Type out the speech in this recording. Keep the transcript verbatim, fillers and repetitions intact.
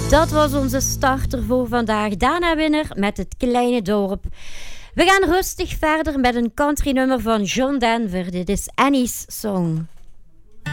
Dat was onze starter voor vandaag. Dana Winner met Het Kleine Dorp. We gaan rustig verder met een countrynummer van John Denver. Dit is Annie's Song.